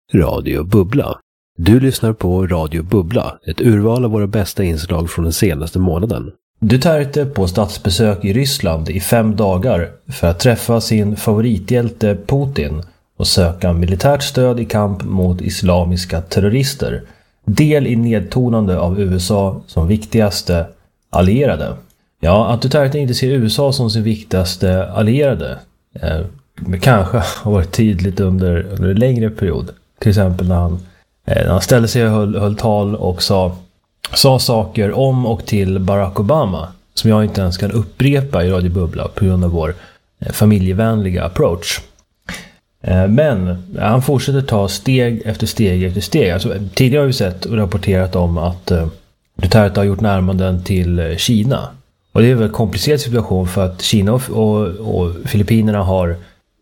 Radio Bubbla. Du lyssnar på Radio Bubbla, ett urval av våra bästa inslag från den senaste månaden. Duterte på statsbesök i Ryssland i 5 dagar för att träffa sin favorithjälte Putin och söka militärt stöd i kamp mot islamiska terrorister. Del i nedtonande av USA som viktigaste allierade. Ja, att Duterte inte ser USA som sin viktigaste allierade kanske har varit tydligt under en längre period. Till exempel när han ställde sig och höll tal och sa saker om och till Barack Obama som jag inte ens kan upprepa i Radio Bubbla på grund av vår familjevänliga approach. Men han fortsätter ta steg efter steg efter steg. Alltså, tidigare har vi sett och rapporterat om att Duterte har gjort närmanden till Kina. Och det är väl en komplicerad situation för att Kina och Filippinerna har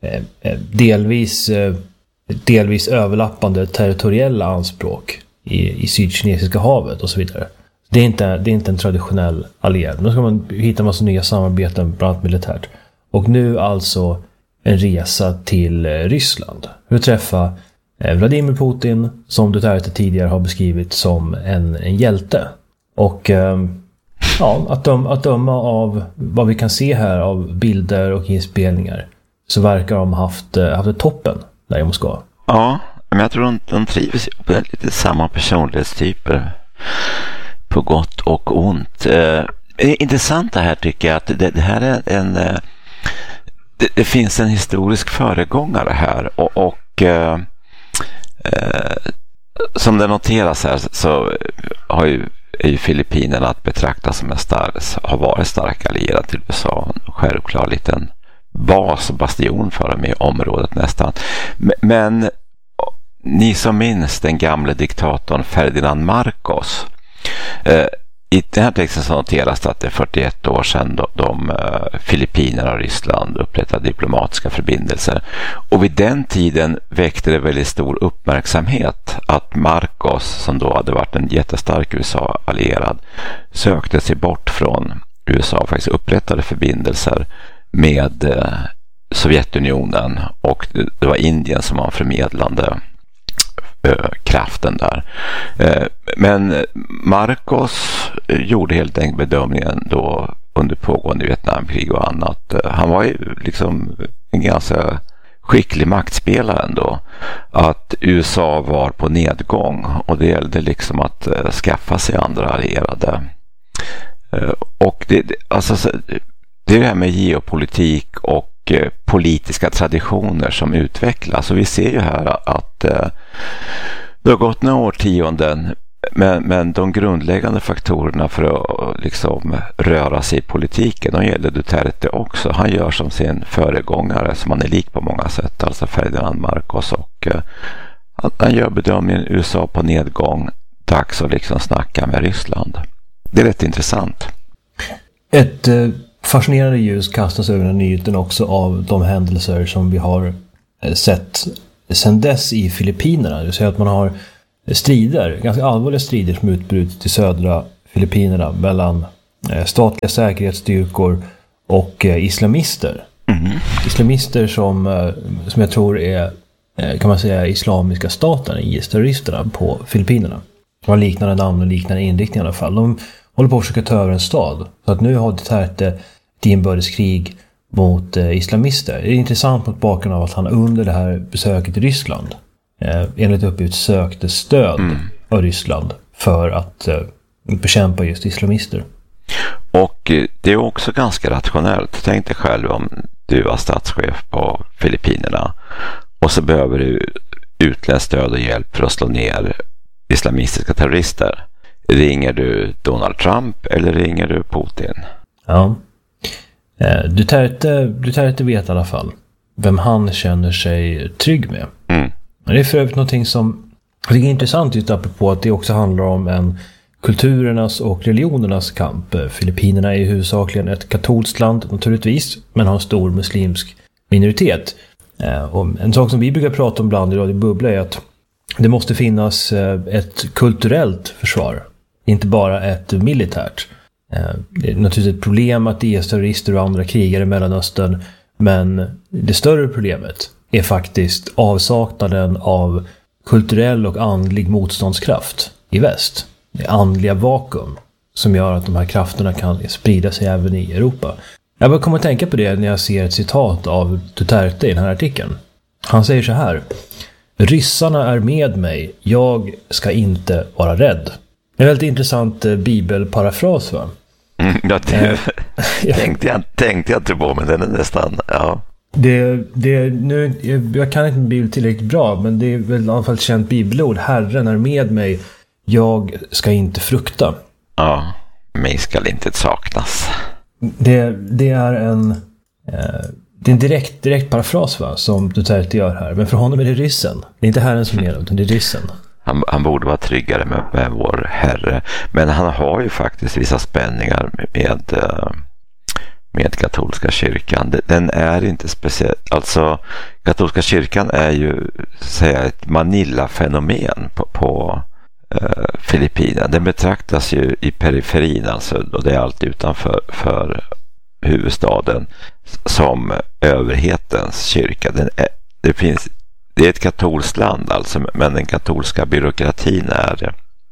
delvis överlappande territoriella anspråk i Sydkinesiska havet och så vidare. Det är inte en traditionell allierad. Nu ska man hitta massa nya samarbeten, bland annat militärt. Och nu alltså en resa till Ryssland. För att träffa Vladimir Putin, som Duterte tidigare har beskrivit som en hjälte. Och att döma av vad vi kan se här av bilder och inspelningar så verkar de haft det toppen där i Moskva. Ja, men jag tror de trivs på lite samma personlighetstyper på gott och ont. Intressant det här tycker jag att det här är det finns en historisk föregångare här och som det noteras här så är ju Filippinerna att betrakta som har varit stark allierad till USA. Självklart liten bas och bastion för dem i området nästan. Men ni som minns den gamla diktatorn Ferdinand Marcos. I den här texten så noteras att det är 41 år sedan de Filippinerna och Ryssland upprättade diplomatiska förbindelser. Och vid den tiden väckte det väldigt stor uppmärksamhet att Marcos, som då hade varit en jättestark USA-allierad, sökte sig bort från USA och faktiskt upprättade förbindelser med Sovjetunionen, och det var Indien som var förmedlande kraften där. Men Marcos gjorde helt enkelt bedömningen då under pågående Vietnamkrig och annat. Han var ju liksom en ganska skicklig maktspelare ändå, att USA var på nedgång och det gällde liksom att skaffa sig andra allierade. Och det är det här med geopolitik och politiska traditioner som utvecklas. Och vi ser ju här att det har gått några årtionden, men de grundläggande faktorerna för att liksom röra sig i politiken, de gäller Duterte också. Han gör som sin föregångare, som han är lik på många sätt, alltså Ferdinand Marcos, och han gör bedömningen USA på nedgång, dags att liksom snacka med Ryssland. Det är rätt intressant. Ett fascinerande ljus kastas över den nyheten också av de händelser som vi har sett sedan dess i Filippinerna. Det vill säga att man har strider, ganska allvarliga strider som utbrutit i södra Filippinerna mellan statliga säkerhetsstyrkor och islamister. Mm. Islamister som jag tror är, kan man säga, islamiska staten, IS-terroristerna på Filippinerna. De har liknande namn och liknande inriktning i alla fall. De håller på att försöka ta över en stad. Så att nu har Duterte ett inbördeskrig mot islamister. Det är intressant mot bakgrund av att han under det här besöket i Ryssland enligt uppgift sökte stöd av Ryssland för att bekämpa just islamister. Och det är också ganska rationellt. Tänk dig själv om du var statschef på Filippinerna och så behöver du utländskt stöd och hjälp för att slå ner islamistiska terrorister. Ringer du Donald Trump eller ringer du Putin? Ja. Duterte vet i alla fall vem han känner sig trygg med. Mm. Det är för övrigt någonting som jag tycker är intressant, just apropå att det också handlar om en kulturernas och religionernas kamp. Filippinerna är huvudsakligen ett katolskt land naturligtvis, men har en stor muslimsk minoritet. Och en sak som vi brukar prata om bland i Radio Bubbla är att det måste finnas ett kulturellt försvar, inte bara ett militärt. Det är naturligtvis ett problem att IS-terrorister och andra krigare i Mellanöstern, men det större problemet är faktiskt avsaknaden av kulturell och andlig motståndskraft i väst. Det är andliga vakuum som gör att de här krafterna kan sprida sig även i Europa. Jag bara kommer att tänka på det när jag ser ett citat av Duterte i den här artikeln. Han säger så här: ryssarna är med mig, jag ska inte vara rädd. En väldigt intressant bibelparafras, va? Ja, det tänkte jag inte på, men den är nästan, ja. Jag kan inte bibel tillräckligt bra, men det är väl i alla fall ett känt bibelord. Herren är med mig, jag ska inte frukta. Ja, mig ska inte saknas. Det är en direkt parafras, va, som Duterte gör här. Men för honom är det ryssen. Det är inte Herren som är det, utan det är ryssen. Han borde vara tryggare med vår Herre. Men han har ju faktiskt vissa spänningar med katolska kyrkan. Den är inte speciellt. Alltså, katolska kyrkan är ju ett Manila-fenomen på Filippinerna. Den betraktas ju i periferin, alltså, och det är allt utanför huvudstaden, som överhetens kyrka. Det är ett katolskt land, alltså, men den katolska byråkratin är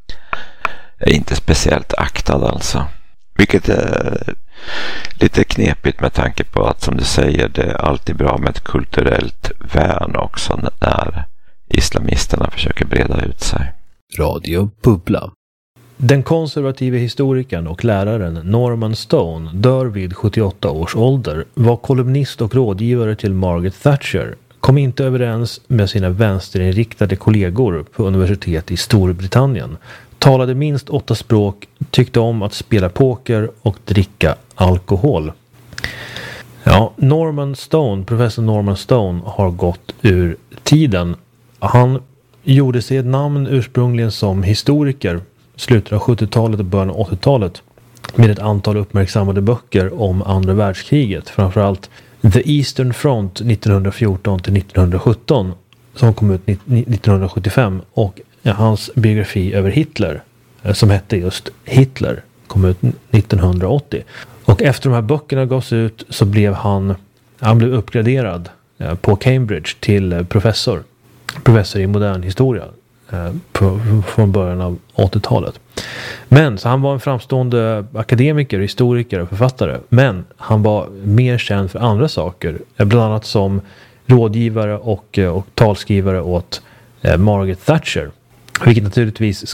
inte speciellt aktad, alltså. Vilket är lite knepigt med tanke på att, som du säger, det är alltid bra med ett kulturellt värn också när islamisterna försöker breda ut sig. Radio Bubbla. Den konservativa historikern och läraren Norman Stone dör vid 78 års ålder, var kolumnist och rådgivare till Margaret Thatcher, kom inte överens med sina vänsterinriktade kollegor på universitet i Storbritannien, talade minst 8 språk, tyckte om att spela poker och dricka alkohol. Ja, professor Norman Stone har gått ur tiden. Han gjorde sig ett namn ursprungligen som historiker, slutet av 70-talet och början av 80-talet, med ett antal uppmärksammade böcker om andra världskriget, framförallt The Eastern Front 1914-1917 som kom ut 1975, och hans biografi över Hitler som hette just Hitler kom ut 1980. Och efter de här böckerna gavs ut så blev han blev uppgraderad på Cambridge till professor i modern historia från början av 80-talet. Men så han var en framstående akademiker, historiker och författare, men han var mer känd för andra saker, bland annat som rådgivare och talskrivare åt Margaret Thatcher, vilket naturligtvis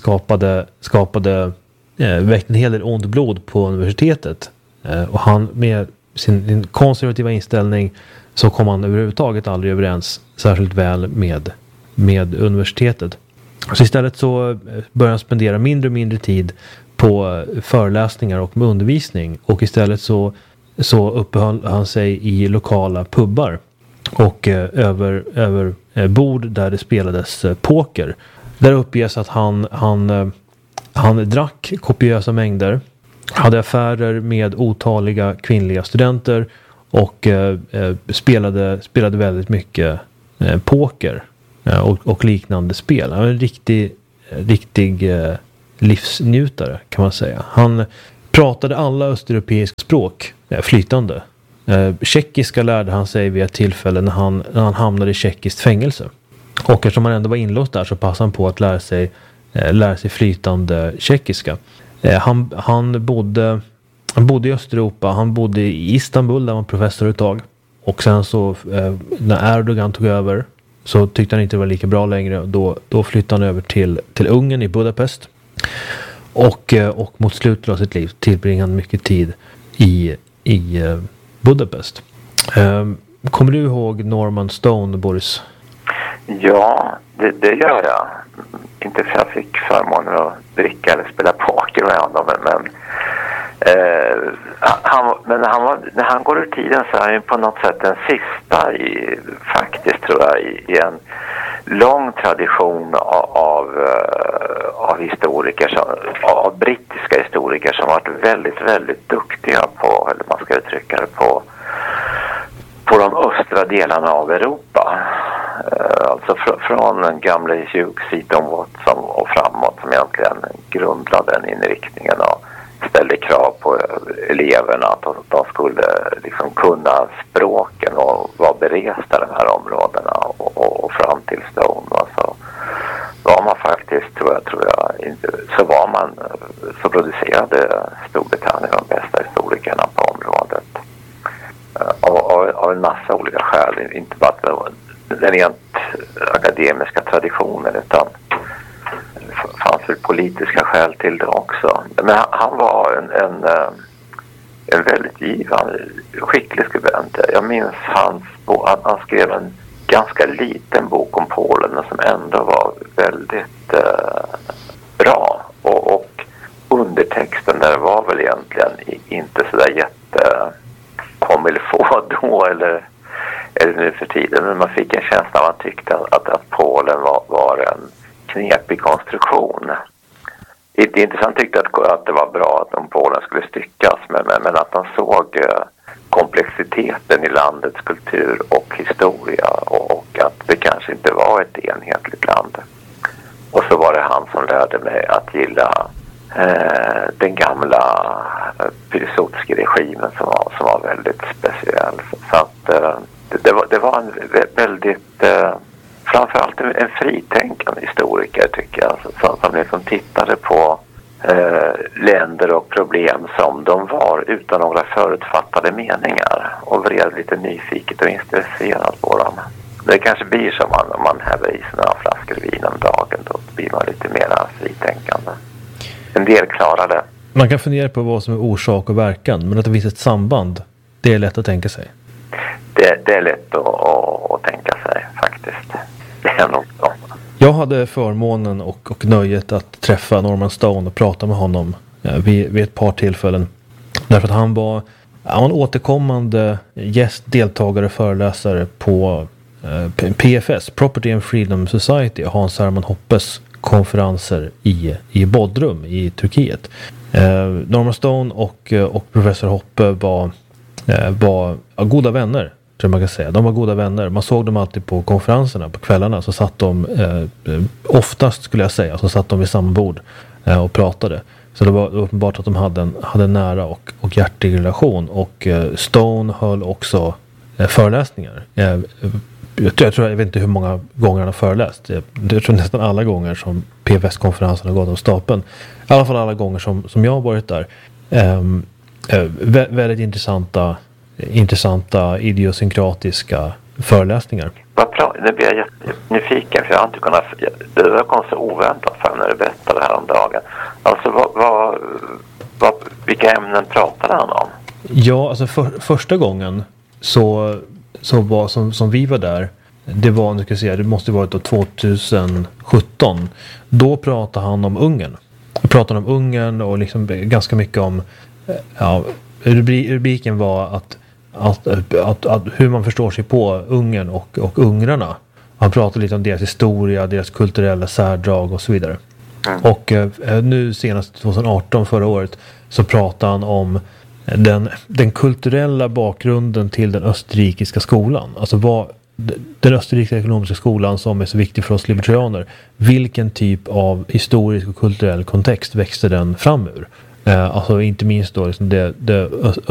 väckte en hel del ont blod på universitetet. Och han, med sin konservativa inställning, så kom han överhuvudtaget aldrig överens särskilt väl med universitetet. Så istället så började han spendera mindre och mindre tid på föreläsningar och med undervisning, och istället så uppehöll han sig i lokala pubbar och över bord där det spelades poker. Där uppges att han drack kopiösa mängder, hade affärer med otaliga kvinnliga studenter och spelade väldigt mycket poker och liknande spel. Han var en riktig livsnjutare, kan man säga. Han pratade alla östeuropeiska språk flytande. Tjeckiska lärde han sig vid ett tillfälle när han hamnade i tjeckiskt fängelse. Och eftersom han ändå var inlåst där så passade han på att lära sig flytande tjeckiska. Han bodde i Östeuropa. Han bodde i Istanbul där han var professor ett tag. Och sen så när Erdogan tog över så tyckte han inte det var lika bra längre. Då flyttade han över till Ungern i Budapest. Och mot slutet av sitt liv tillbringade han mycket tid i Budapest. Kommer du ihåg Norman Stone, Boris? Ja, det gör jag. Inte för jag fick förmånen att dricka eller spela poker med honom, men när han går ur tiden så är han ju på något sätt den sista faktiskt, tror jag, i en lång tradition av historiker, av brittiska historiker som varit väldigt, väldigt duktiga på, eller man ska uttrycka det, på de östra delarna av Europa. Alltså från den gamla Hugh Seaton Watson och framåt, som egentligen grundlade den inriktningen och ställde krav på eleverna att de skulle liksom kunna språken och vara beresta de här områdena och fram till Stone. Alltså, var man faktiskt, tror jag inte, så producerade Storbritannien de bästa historikerna på området. Av en massa olika skäl, inte bara den rent akademiska traditionen, utan det fanns väl politiska skäl till det också. Men han var en väldigt givande, skicklig skribent. Jag minns han skrev en ganska liten bok om Polen, men som ändå var väldigt bra. Och undertexten där var väl egentligen inte så där kom eller få då eller nu för tiden. Men man fick en känsla av att man tyckte att Polen var en knepig konstruktion. Det är intressant, tyckte att det var bra att om Polen skulle styckas, men att man såg komplexiteten i landets kultur och historia och att det kanske inte var ett enhetligt land. Och så var det han som lärde mig att gilla den gamla Piłsudski-regimen som var väldigt speciell. Så att det var en väldigt framförallt en fritänkande historiker, tycker jag, som liksom tittade på länder och problem som de var utan några förutfattade meningar och vred lite nyfiket och intresserad på dem. Det kanske blir som om man häver i sig några flaskor vin om dagen, då blir man lite mer fritänkande. En del klarar det. Man kan fundera på vad som är orsak och verkan, men att det finns ett samband, det är lätt att tänka sig. Det är lätt att tänka sig faktiskt. Det är nog så. Jag hade förmånen och nöjet att träffa Norman Stone och prata med honom vid ett par tillfällen. Därför att han var en återkommande deltagare och föreläsare på PFS, Property and Freedom Society, Hans Hermann Hoppes konferenser i Bodrum i Turkiet. Norman Stone och professor Hoppe var goda vänner, tror man kan säga. De var goda vänner. Man såg dem alltid på konferenserna på kvällarna, så satt de oftast, skulle jag säga, så satt de vid samma bord och pratade. Så det var uppenbart att de hade en nära och hjärtig relation, och Stone höll också föreläsningar. Jag vet inte hur många gånger han har föreläst. Jag tror nästan alla gånger som PFS-konferensen har gått av stapeln. I alla fall alla gånger som jag har varit där. Väldigt intressanta idiosynkratiska föreläsningar. Nu blir jag jättenyfiken, för jag har inte kunnat... Det kom så oväntat för när du berättade här om dagen. Alltså, vilka ämnen pratade han om? Ja, alltså första gången så var som vi var där, det var, nu ska jag säga, det måste varit då 2017. Då pratade han om Ungern. Han pratade om Ungern och liksom ganska mycket om, rubriken var att hur man förstår sig på Ungern och ungrarna. Han pratade lite om deras historia, deras kulturella särdrag och så vidare. Och nu senast 2018, förra året, så pratade han om den kulturella bakgrunden till den österrikiska skolan. Alltså den österrikiska ekonomiska skolan som är så viktig för oss libertarianer. Vilken typ av historisk och kulturell kontext växte den fram ur? Alltså inte minst då liksom det